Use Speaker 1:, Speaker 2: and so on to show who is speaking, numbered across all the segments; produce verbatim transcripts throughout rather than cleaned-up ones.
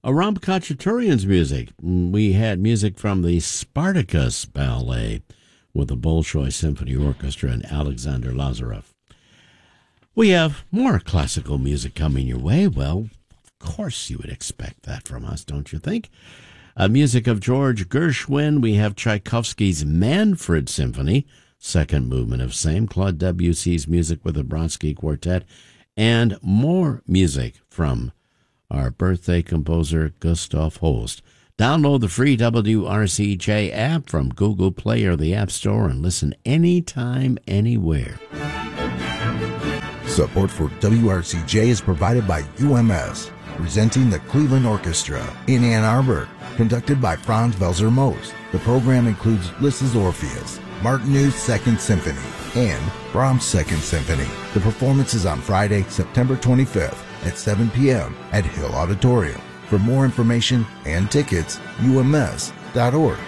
Speaker 1: Aram Khachaturian's music. We had music from the Spartacus Ballet with the Bolshoi Symphony Orchestra and Alexander Lazarev. We have more classical music coming your way. Well, of course you would expect that from us, don't you think? Uh, music of George Gershwin. We have Tchaikovsky's Manfred Symphony, second movement of same. Claude Debussy's music with the Brodsky Quartet, and more music from our birthday composer, Gustav Holst. Download the free W R C J app from Google Play or the App Store and listen anytime, anywhere.
Speaker 2: Support for W R C J is provided by U M S, presenting the Cleveland Orchestra in Ann Arbor, conducted by Franz Welser Most. The program includes Liszt's Orpheus, Martineau's Second Symphony, and Brahms' Second Symphony. The performance is on Friday, September twenty-fifth at seven p.m. at Hill Auditorium. For more information and tickets, U M S dot org.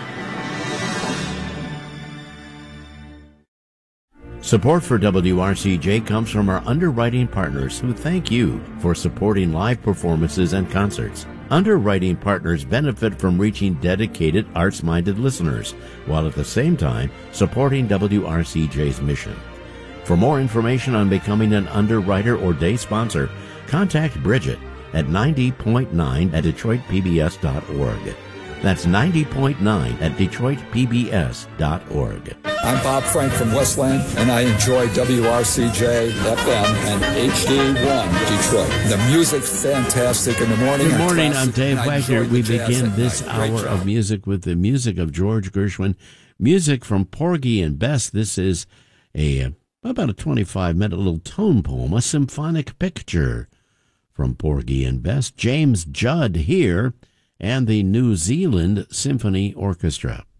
Speaker 1: Support for W R C J comes from our underwriting partners who thank you for supporting live performances and concerts. Underwriting partners benefit from reaching dedicated, arts-minded listeners, while at the same time supporting W R C J's mission. For more information on becoming an underwriter or day sponsor, contact Bridget at ninety point nine at detroit p b s dot org. That's ninety point nine at detroit p b s dot org.
Speaker 3: I'm Bob Frank from Westland, and I enjoy W R C J F M and H D one Detroit. The music's fantastic in the morning.
Speaker 1: Good morning,
Speaker 3: classic,
Speaker 1: I'm Dave Wagner. We begin this hour of music with the music of George Gershwin, music from Porgy and Bess. This is a about a twenty-five minute little tone poem, a symphonic picture from Porgy and Bess. James Judd here and the New Zealand Symphony Orchestra.